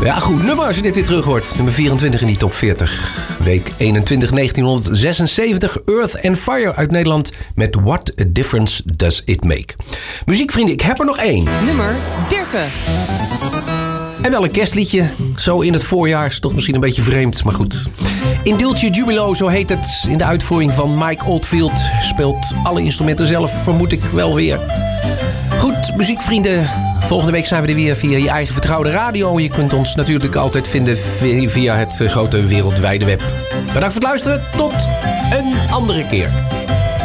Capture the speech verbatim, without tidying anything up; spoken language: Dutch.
Ja, goed nummer als je dit weer terug hoort. Nummer vierentwintig in die top veertig. Week eenentwintig, negentienhonderdzesenzeventig. Earth and Fire uit Nederland met What a Difference Does It Make. Muziekvrienden, ik heb er nog één. Nummer dertig. En wel een kerstliedje. Zo in het voorjaar is toch misschien een beetje vreemd, maar goed. In Dulce Jubilo, zo heet het. In de uitvoering van Mike Oldfield. Speelt alle instrumenten zelf, vermoed ik wel weer. Goed, muziekvrienden. Volgende week zijn we er weer via je eigen vertrouwde radio. Je kunt ons natuurlijk altijd vinden via het grote wereldwijde web. Bedankt voor het luisteren. Tot een andere keer.